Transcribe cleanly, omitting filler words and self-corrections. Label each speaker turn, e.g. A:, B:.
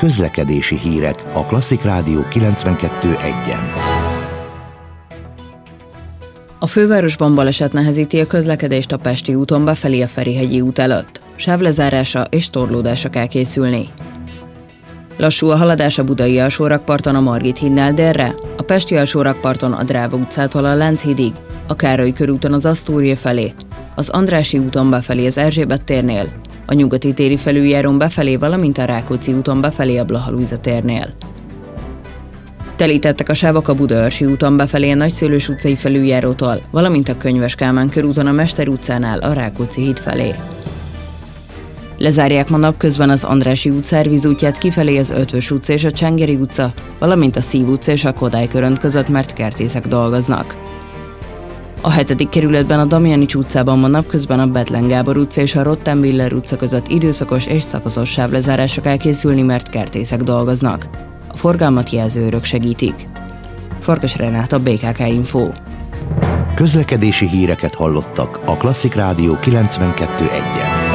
A: Közlekedési hírek a Klasszik Rádió 92.1-en.
B: A fővárosban baleset nehezíti a közlekedést a Pesti úton befelé a Ferihegyi út előtt. Sávlezárása és torlódásra kell készülni. Lassú a haladás a budai alsórakparton a Margit hídnál délre, a pesti alsórakparton a Dráva utcától a Lánchídig, a Károly körúton az Asztória felé, az Andrássy úton befelé az Erzsébet térnél, a Nyugati téri felüljárón befelé, valamint a Rákóczi úton befelé a Blaha Lujza térnél. Telítettek a sávok a Budaörsi úton befelé a Nagyszőlős utcai felüljárótól, valamint a Könyves Kálmán körúton a Mester utcánál a Rákóczi híd felé. Lezárják ma napközben az Andrássy út szervizútját kifelé az Ötvös utca és a Csengeri utca, valamint a Szív utca és a Kodály körönt között, mert kertészek dolgoznak. A 7. kerületben a Damjanics utcában ma napközben a Bethlen Gábor utca és a Rottenbiller utca között időszakos és szakaszos sávlezárásra kell készülni, mert kertészek dolgoznak. A forgalmat jelzőrök segítik. Farkas Renáta, BKK Info.
A: Közlekedési híreket hallottak a Klasszik Rádió 92.1-en.